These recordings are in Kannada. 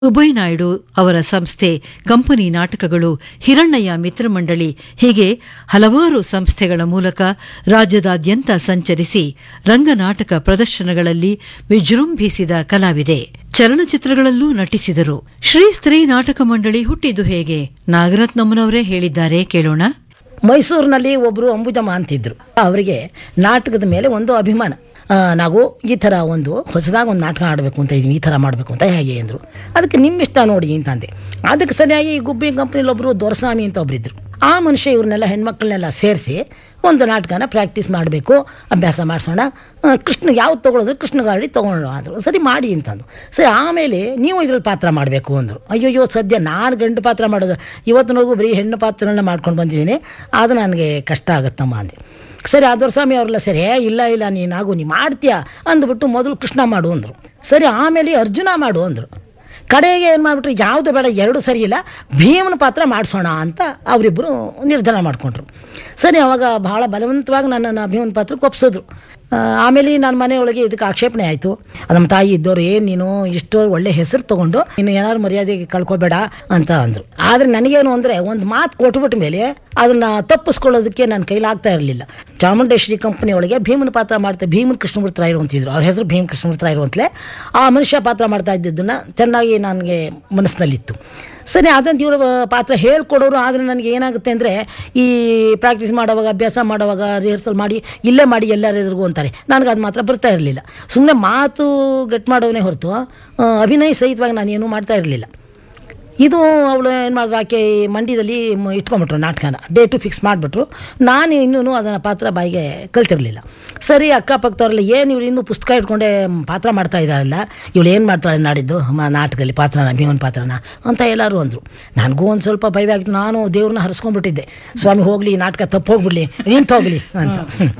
ಉಭಯ್ ನಾಯ್ಡು ಅವರ ಸಂಸ್ಥೆ, ಕಂಪನಿ ನಾಟಕಗಳು, ಹಿರಣ್ಣಯ್ಯ ಮಿತ್ರಮಂಡಳಿ ಹೀಗೆ ಹಲವಾರು ಸಂಸ್ಥೆಗಳ ಮೂಲಕ ರಾಜ್ಯದಾದ್ಯಂತ ಸಂಚರಿಸಿ ರಂಗನಾಟಕ ಪ್ರದರ್ಶನಗಳಲ್ಲಿ ವಿಜೃಂಭಿಸಿದ ಕಲಾವಿದೆ. ಚಲನಚಿತ್ರಗಳಲ್ಲೂ ನಟಿಸಿದರು. ಶ್ರೀ ಸ್ತ್ರೀ ನಾಟಕ ಮಂಡಳಿ ಹುಟ್ಟಿದ್ದು ಹೇಗೆ? ನಾಗರತ್ನಮ್ಮನವರೇ ಹೇಳಿದ್ದಾರೆ, ಕೇಳೋಣ. ಮೈಸೂರಿನಲ್ಲಿ ಒಬ್ಬರು ಅಂಬುಜಮ್ಮ ಅಂತಿದ್ರು. ಅವರಿಗೆ ನಾಟಕದ ಮೇಲೆ ಒಂದು ಅಭಿಮಾನ. ನಾವು ಈ ಥರ ಒಂದು ಹೊಸದಾಗಿ ಒಂದು ನಾಟಕ ಆಡಬೇಕು ಅಂತ ಇದ್ದೀವಿ, ಈ ಥರ ಮಾಡಬೇಕು ಅಂತ ಹೇಗೆ ಅಂದರು. ಅದಕ್ಕೆ ನಿಮ್ಮ ಇಷ್ಟ ನೋಡಿ ಅಂತಂದೆ. ಅದಕ್ಕೆ ಸರಿಯಾಗಿ ಗುಬ್ಬಿ ಕಂಪ್ನಿಲಿ ಒಬ್ಬರು ದೊರಸ್ವಾಮಿ ಅಂತ ಒಬ್ಬರಿದ್ದರು. ಆ ಮನುಷ್ಯ ಇವ್ರನ್ನೆಲ್ಲ ಹೆಣ್ಮಕ್ಳನ್ನೆಲ್ಲ ಸೇರಿಸಿ ಒಂದು ನಾಟಕನ ಪ್ರಾಕ್ಟೀಸ್ ಮಾಡಬೇಕು, ಅಭ್ಯಾಸ ಮಾಡಿಸೋಣ, ಕೃಷ್ಣ ಯಾವ್ದು ತೊಗೊಳೋದ್ರು ಕೃಷ್ಣಗಾಡಿ ತೊಗೊಂಡು ಅಂದರು. ಸರಿ ಮಾಡಿ ಅಂತಂದು. ಸರಿ, ಆಮೇಲೆ ನೀವು ಇದ್ರಲ್ಲಿ ಪಾತ್ರ ಮಾಡಬೇಕು ಅಂದರು. ಅಯ್ಯೋ ಸದ್ಯ ನಾನು ಗಂಡು ಪಾತ್ರ ಮಾಡೋದು, ಇವತ್ತಿನವರೆಗೂ ಬರೀ ಹೆಣ್ಣು ಪಾತ್ರಗಳನ್ನ ಮಾಡ್ಕೊಂಡು ಬಂದಿದ್ದೀನಿ, ಅದು ನನಗೆ ಕಷ್ಟ ಆಗುತ್ತಮ್ಮ ಅಂದೆ. ಸರಿ, ಆ ದೊರಸ್ವಾಮಿ ಅವ್ರೆಲ್ಲ ಸರಿ, ಇಲ್ಲ ನೀ ಮಾಡ್ತೀಯಾ ಅಂದ್ಬಿಟ್ಟು ಮೊದಲು ಕೃಷ್ಣ ಮಾಡು ಅಂದರು. ಸರಿ, ಆಮೇಲೆ ಅರ್ಜುನ ಮಾಡು ಅಂದರು. ಕಡೆಗೆ ಏನು ಮಾಡಿಬಿಟ್ರು, ಯಾವುದು ಬೇಡ, ಎರಡೂ ಸರಿ ಇಲ್ಲ, ಭೀಮನ ಪಾತ್ರ ಮಾಡಿಸೋಣ ಅಂತ ಅವರಿಬ್ಬರು ನಿರ್ಧಾರ ಮಾಡಿಕೊಂಡ್ರು. ಸರಿ, ಅವಾಗ ಭಾಳ ಬಲವಂತವಾಗಿ ನನ್ನನ್ನು ಭೀಮನ ಪಾತ್ರಕ್ಕೆ ಒಪ್ಸಿದ್ರು. ಆಮೇಲೆ ನನ್ನ ಮನೆಯೊಳಗೆ ಇದಕ್ಕೆ ಆಕ್ಷೇಪಣೆ ಆಯಿತು. ನಮ್ಮ ತಾಯಿ ಇದ್ದವ್ರು, ಏನು ನೀನು ಇಷ್ಟು ಒಳ್ಳೆ ಹೆಸರು ತೊಗೊಂಡು ನೀನು ಏನಾದ್ರು ಮರ್ಯಾದೆಗೆ ಕಳ್ಕೊಬೇಡ ಅಂತ ಅಂದರು. ಆದರೆ ನನಗೇನು ಅಂದರೆ, ಒಂದು ಮಾತು ಕೊಟ್ಬಿಟ್ಟ ಮೇಲೆ ಅದನ್ನು ತಪ್ಪಿಸ್ಕೊಳ್ಳೋದಕ್ಕೆ ನನ್ನ ಕೈಲಾಗ್ತಾ ಇರಲಿಲ್ಲ. ಚಾಮುಂಡೇಶ್ವರಿ ಕಂಪನಿ ಒಳಗೆ ಭೀಮನ ಪಾತ್ರ ಮಾಡ್ತಾ, ಭೀಮನ್ ಕೃಷ್ಣಮೂರ್ತಿ ರಾಯರು ಅಂತಿದ್ರು, ಅವ್ರ ಹೆಸರು ಭೀಮ್ ಕೃಷ್ಣಮೂರ್ತಿ ರಾಯರು ಅಂತಲೇ. ಆ ಮನುಷ್ಯ ಪಾತ್ರ ಮಾಡ್ತಾ ಇದ್ದಿದ್ದನ್ನು ಚೆನ್ನಾಗಿ ನನಗೆ ಮನಸ್ಸಿನಲ್ಲಿತ್ತು. ಸರಿ, ಅದಂತ ಇವರು ಪಾತ್ರ ಹೇಳ್ಕೊಡೋರು. ಆದರೆ ನನಗೆ ಏನಾಗುತ್ತೆ ಅಂದರೆ, ಈ ಪ್ರಾಕ್ಟೀಸ್ ಮಾಡೋವಾಗ, ಅಭ್ಯಾಸ ಮಾಡೋವಾಗ, ರಿಹರ್ಸಲ್ ಮಾಡಿ ಇಲ್ಲೇ ಮಾಡಿ ಎಲ್ಲರ ಎದುರಿಗೂ ಅಂತಾರೆ. ನನಗೆ ಅದು ಮಾತ್ರ ಬರ್ತಾ ಇರಲಿಲ್ಲ. ಸುಮ್ಮನೆ ಮಾತು ಗಟ್ಟಿ ಮಾಡೋನೇ ಹೊರತು ಅಭಿನಯ ಸಹಿತವಾಗಿ ನಾನು ಏನೂ ಮಾಡ್ತಾ ಇರಲಿಲ್ಲ. ಇದು ಅವಳು ಏನು ಮಾಡಿದ್ರು, ಆಕೆ ಮಂಡ್ಯದಲ್ಲಿ ಇಟ್ಕೊಂಬಿಟ್ರು ನಾಟಕನ, ಡೇಟು ಫಿಕ್ಸ್ ಮಾಡಿಬಿಟ್ರು. ನಾನು ಇನ್ನೂ ಅದನ್ನು ಪಾತ್ರ ಬಾಯಿಗೆ ಕಲ್ತಿರಲಿಲ್ಲ. ಸರಿ, ಅಕ್ಕಪಕ್ಕದವ್ರೆಲ್ಲ ಏನು ಇವಳು ಇನ್ನೂ ಪುಸ್ತಕ ಇಟ್ಕೊಂಡೆ ಪಾತ್ರ ಮಾಡ್ತಾ ಇದ್ದಾರಲ್ಲ, ಇವಳು ಏನು ಮಾಡ್ತಾಳೆ ನಾಡಿದ್ದು ನಾಟಕದಲ್ಲಿ ಪಾತ್ರನ, ಭೀಮನ ಪಾತ್ರನ ಅಂತ ಎಲ್ಲರೂ ಅಂದರು. ನನಗೂ ಒಂದು ಸ್ವಲ್ಪ ಭಯವಾಗಿತ್ತು. ನಾನು ದೇವ್ರನ್ನ ಹರಿಸ್ಕೊಂಡ್ಬಿಟ್ಟಿದ್ದೆ, ಸ್ವಾಮಿ ಹೋಗಲಿ, ನಾಟಕ ತಪ್ಪು ಹೋಗ್ಬಿಡ್ಲಿ, ನಿಂತೋಗ್ಲಿ ಅಂತ.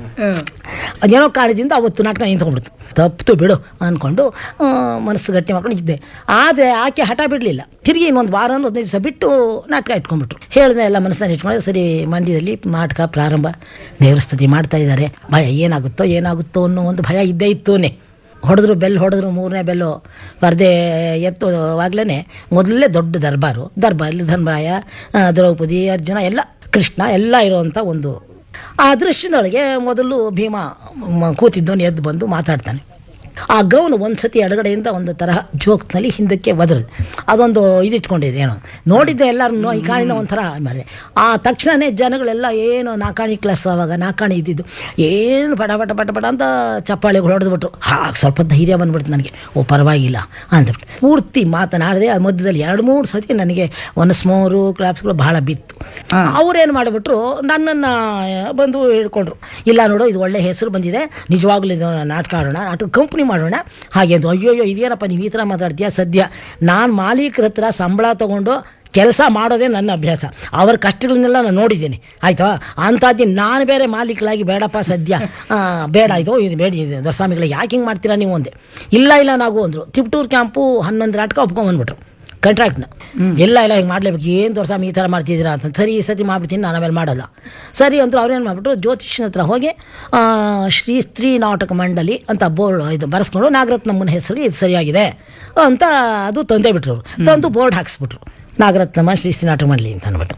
ಅದೇನೋ ಕಾರಣದಿಂದ ಅವತ್ತು ನಾಟಕ ನಿಂತ್ಕೊಂಡ್ಬಿಡ್ತು. ತಪ್ಪು ಬಿಡು ಅಂದ್ಕೊಂಡು ಮನಸ್ಸು ಗಟ್ಟಿ ಮಾಡ್ಕೊಂಡು ಇದ್ದೆ. ಆದರೆ ಆಕೆ ಹಠ ಬಿಡಲಿಲ್ಲ. ತಿರುಗಿ ಇನ್ನೊಂದು ವಾರ 15 ದಿವಸ ಬಿಟ್ಟು ನಾಟಕ ಇಟ್ಕೊಂಡ್ಬಿಟ್ರು. ಹೇಳಿದ್ಮೇಲೆ ಎಲ್ಲ ಮನಸ್ಸನ್ನು ಇಟ್ಕೊಂಡ್ರೆ, ಸರಿ ಮಂಡ್ಯದಲ್ಲಿ ನಾಟಕ ಪ್ರಾರಂಭ, ದೇವ್ರ ಸ್ತುತಿ ಮಾಡ್ತಾ ಇದ್ದಾರೆ. ಭಯ ಏನಾಗುತ್ತೋ ಅನ್ನೋ ಒಂದು ಭಯ ಇದ್ದೇ ಇತ್ತೂನೇ. ಹೊಡೆದ್ರು, ಬೆಲ್ ಹೊಡೆದ್ರು, 3ನೇ ಬೆಲ್ಲು ಪರದೆ ಎತ್ತುವಾಗಲೇ ಮೊದಲೇ ದೊಡ್ಡ ದರ್ಬಾರಲ್ಲಿ ಧರ್ಮರಾಯ, ದ್ರೌಪದಿ, ಅರ್ಜುನ ಎಲ್ಲ, ಕೃಷ್ಣ ಎಲ್ಲ ಇರೋವಂಥ ಒಂದು ಆ ದೃಶ್ಯದೊಳಗೆ ಮೊದಲು ಭೀಮ ಕೂತಿದ್ದವನು ಎದ್ದು ಬಂದು ಮಾತಾಡ್ತಾನೆ. ಆ ಗೌನು ಒಂದು ಸತಿ ಎಡಗಡೆಯಿಂದ ಒಂದು ತರಹ ಜೋಕ್ನಲ್ಲಿ ಹಿಂದಕ್ಕೆ ಒದರದು. ಅದೊಂದು ಇದಿಟ್ಕೊಂಡಿದೆ, ಏನೋ ನೋಡಿದ್ದೆ ಎಲ್ಲರೂ ಈ ಕಾಣಿಂದ ಒಂಥರ ಮಾಡಿದೆ. ಆ ತಕ್ಷಣವೇ ಜನಗಳೆಲ್ಲ ಏನು ನಾಕಾಣಿ ಕ್ಲಾಸ್, ಆವಾಗ ನಾಕಾಣಿ ಇದ್ದಿದ್ದು, ಏನು ಪಟ ಪಟ ಪಟ ಪಟ ಅಂತ ಚಪ್ಪಾಳೆಗಳು ಹೊಡೆದ್ಬಿಟ್ರು. ಹಾಗೆ ಸ್ವಲ್ಪ ಧೈರ್ಯ ಬಂದ್ಬಿಡ್ತು ನನಗೆ. ಓ ಪರವಾಗಿಲ್ಲ ಅಂದ್ಬಿಟ್ಟು ಪೂರ್ತಿ ಮಾತನಾಡಿದೆ. ಆ ಮಧ್ಯದಲ್ಲಿ 2-3 ಸತಿ ನನಗೆ ಒನ್ಸ್ಮೋರು ಕ್ಲಾಪ್ಸ್ಗಳು ಭಾಳ ಬಿತ್ತು. ಅವ್ರೇನು ಮಾಡಿಬಿಟ್ರು, ನನ್ನನ್ನು ಬಂದು ಹೇಳ್ಕೊಂಡ್ರು, ಇಲ್ಲ ನೋಡು, ಇದು ಒಳ್ಳೆ ಹೆಸರು ಬಂದಿದೆ, ನಿಜವಾಗ್ಲೂ ಇದು ನಾಟಕ ಆಡೋಣ, ನಾಟಕ ಕಂಪ್ನಿ ಮಾಡೋಣ ಹಾಗೆ ಅಂತ. ಅಯ್ಯೋ ಇದೇನಪ್ಪ ನೀವು ಈ ಥರ ಮಾತಾಡ್ತೀಯ? ಸದ್ಯ ನಾನು ಮಾಲೀಕರ ಹತ್ರ ಸಂಬಳ ತೊಗೊಂಡು ಕೆಲಸ ಮಾಡೋದೇ ನನ್ನ ಅಭ್ಯಾಸ. ಅವರ ಕಷ್ಟಗಳನ್ನೆಲ್ಲ ನಾನು ನೋಡಿದ್ದೀನಿ, ಆಯಿತಾ? ಅಂಥದ್ದು ನಾನು ಬೇರೆ ಮಾಲೀಕಳಾಗಿ ಬೇಡಪ್ಪ ಸದ್ಯ, ಬೇಡ, ಇದು ಬೇಡ, ದೊರಸ್ವಾಮಿಗಳಿಗೆ ಯಾಕೆ ಹಿಂಗೆ ಮಾಡ್ತೀರಾ ನೀವು ಅಂದೆ. ಇಲ್ಲ ನಾವು ಅಂದರು. ತಿಪ್ಟೂರು ಕ್ಯಾಂಪು 11 ನಾಟಕ ಒಪ್ಕೊಂಡ್ಬಂದ್ಬಿಟ್ರು ಕಾಂಟ್ರಾಕ್ಟ್ನ. ಇಲ್ಲ ಹಿಂಗೆ ಮಾಡಲೇಬೇಕು, ಏನು ದೊರಸ್ವಾಮಿ ಈ ಥರ ಮಾಡ್ತಿದ್ದೀರಾ ಅಂತ. ಸರಿ, ಈ ಸತಿ ಮಾಡ್ಬಿಡ್ತೀನಿ, ನಾನು ಆಮೇಲೆ ಮಾಡೋಲ್ಲ. ಸರಿ ಅಂದರು. ಅವ್ರೇನು ಮಾಡಿಬಿಟ್ಟು ಜ್ಯೋತಿಷ್ಯನ ಹತ್ರ ಹೋಗಿ ಶ್ರೀ ಸ್ತ್ರೀ ನಾಟಕ ಮಂಡಳಿ ಅಂತ ಬೋರ್ಡ್ ಇದು ಬರೆಸ್ಕೊಂಡು, ನಾಗರತ್ನಮ್ಮನ ಹೆಸರು ಇದು ಸರಿಯಾಗಿದೆ ಅಂತ ಅದು ತಂದೇ ಬಿಟ್ರು. ತಂದು ಬೋರ್ಡ್ ಹಾಕಿಸ್ಬಿಟ್ರು, ನಾಗರತ್ನಮ್ಮ ಶ್ರೀ ಸ್ತ್ರೀ ನಾಟಕ ಮಂಡಳಿ ಅಂತ ಅಂದ್ಬಿಟ್ಟು.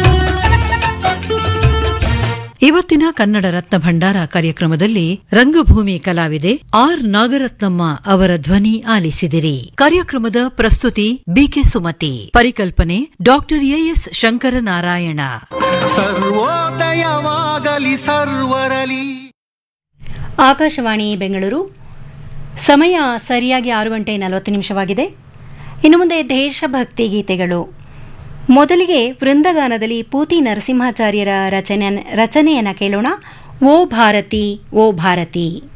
ಇವತ್ತಿನ ಕನ್ನಡ ರತ್ನ ಭಂಡಾರ ಕಾರ್ಯಕ್ರಮದಲ್ಲಿ ರಂಗಭೂಮಿ ಕಲಾವಿದೆ ಆರ್ ನಾಗರತ್ನಮ್ಮ ಅವರ ಧ್ವನಿ ಆಲಿಸಿದಿರಿ. ಕಾರ್ಯಕ್ರಮದ ಪ್ರಸ್ತುತಿ ಬಿಕೆ ಸುಮತಿ, ಪರಿಕಲ್ಪನೆ ಡಾಕ್ಟರ್ ಎಎಸ್ ಶಂಕರನಾರಾಯಣ. ಸರ್ವೋದಯವಾಗಲಿ ಸರ್ವರಲಿ. ಆಕಾಶವಾಣಿ ಬೆಂಗಳೂರು. ಸಮಯ ಸರಿಯಾಗಿ 6:40 ಇನ್ನು ಮುಂದೆ ದೇಶಭಕ್ತಿ ಗೀತೆಗಳು. ಮೊದಲಿಗೆ ವೃಂದಗಾನದಲ್ಲಿ ಪೂತಿ ನರಸಿಂಹಾಚಾರ್ಯರ ರಚನೆಯನ್ನು ಕೇಳೋಣ. ಓ ಭಾರತಿ ಓ ಭಾರತಿ.